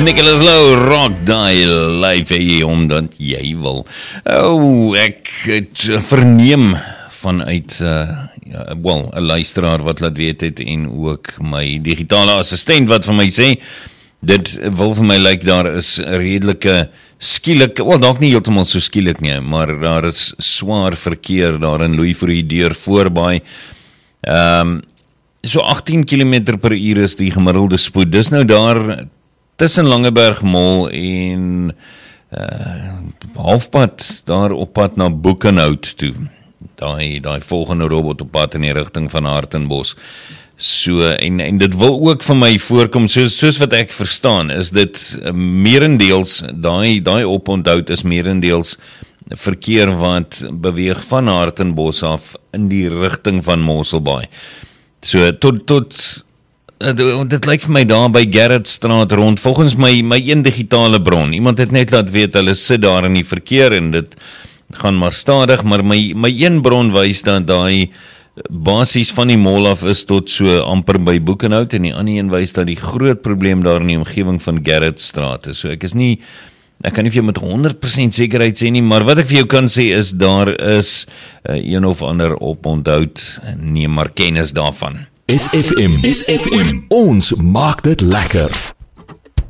Nicholas Lowe, Rock Die Live omdat jy wil. Ek het verneem vanuit 'n luisteraar wat laat weet het en ook my digitale assistent wat vir my sê, dit wil vir my lyk daar is 'n redelike skielik, dalk nie heeltemal so skielik nie, maar daar is swaar verkeer daar in Louis vir die deur voorbaai. So 18 km/h is die gemiddelde spoed. Dis nou daar tussen Langeberg Mall en halfpad daar op pad na Boekenhout toe. Daai volgende robot op pad in die rigting van Hartenbos. So en dit wil ook vir my voorkom soos wat ek verstaan is dit meerendeels daai oponthoud is meerendeels verkeer wat beweeg van Hartenbos af in die rigting van Mosselbaai. So tot dit lyk vir my daar by Gerritstraat rond, volgens my een digitale bron. Iemand het net laat weet hulle sit daar in die verkeer en dit gaan maar stadig, maar my een bron wys dat daai basies van die mall af is tot so amper by Boekenhout en die ander een wys dat die groot probleem daar in die omgewing van Gerritstraat is. So ek kan nie vir jou met 100% sekerheid sê nie, maar wat ek vir jou kan sê is daar is een of ander oponthoud, neem maar kennis daarvan. SFM, ons maak dit lekker.